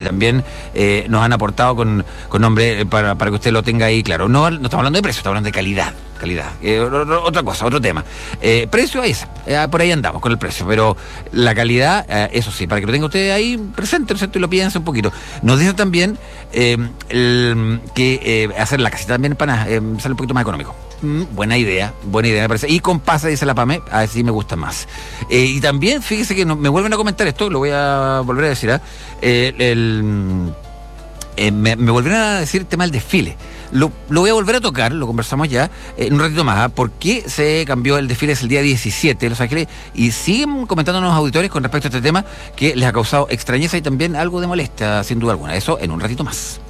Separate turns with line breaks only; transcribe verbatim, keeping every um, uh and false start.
también eh, nos han aportado con, con nombre para, para que usted lo tenga ahí claro. No, no estamos hablando de precio, estamos hablando de calidad. Calidad. Eh, otra cosa, otro tema. Eh, precio ahí, eh, por ahí andamos con el precio, pero la calidad, eh, eso sí, para que lo tenga usted ahí presente, ¿no? Y lo piense un poquito. Nos dice también eh, el, que eh, hacer la casita también para eh, sale un poquito más económico. Mm, buena idea, buena idea me parece. Y con pasa, dice la Pame, así me gusta más. Eh, y también, fíjese que no, me vuelven a comentar esto, lo voy a volver a decir, ¿eh? Eh, el, eh, me, me volvieron a decir el tema del desfile. Lo, lo voy a volver a tocar, lo conversamos ya eh, en un ratito más, ¿eh? ¿Por qué se cambió el desfile? Es el día diecisiete de Los Ángeles, y siguen comentándonos auditores con respecto a este tema que les ha causado extrañeza y también algo de molestia, sin duda alguna. Eso en un ratito más.